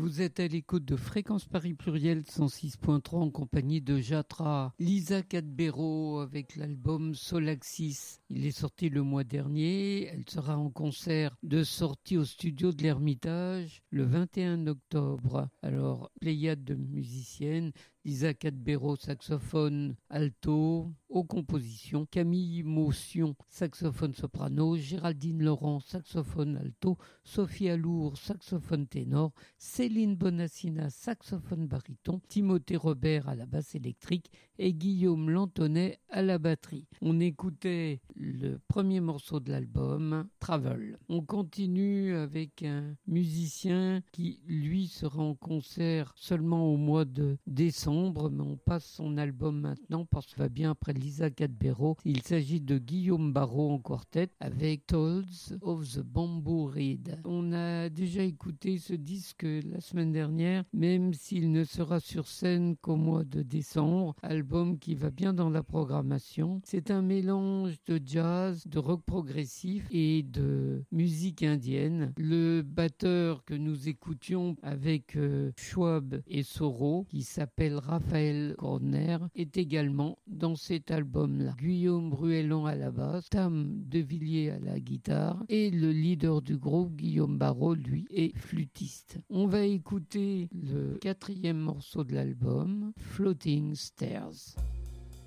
Vous êtes à l'écoute de Fréquence Paris Pluriel 106.3 en compagnie de Jatra. Lisa Cadbero avec l'album Solaxis. Il est sorti le mois dernier. Elle sera en concert de sortie au studio de l'Ermitage le 21 octobre. Alors, pléiade de musiciennes. Lisa Cadbero, saxophone alto, aux compositions. Camille Motion, saxophone soprano. Géraldine Laurent, saxophone alto. Sophie Alour, saxophone ténor. Céline Bonassina, saxophone baryton. Timothée Robert à la basse électrique et Guillaume Lantonnet à la batterie. On écoutait le premier morceau de l'album, Travel. On continue avec un musicien qui, lui, sera en concert seulement au mois de décembre, mais on passe son album maintenant parce que ça va bien après Lisa Cadbero. Il s'agit de Guillaume Barrault en quartet avec Tolls of the Bamboo Reed. On a déjà écouté ce disque la semaine dernière, même s'il ne sera sur scène qu'au mois de décembre. Album qui va bien dans la programmation. C'est un mélange de jazz, de rock progressif et de musique indienne. Le batteur que nous écoutions avec Schwab et Soro, qui s'appelle Raphaël Corner, est également dans cet album-là. Guillaume Bruellan à la basse, Tam Devilliers à la guitare et le leader du groupe, Guillaume Barrault, lui, est flûtiste. On va écouter le 4e morceau de l'album, Floating Stairs.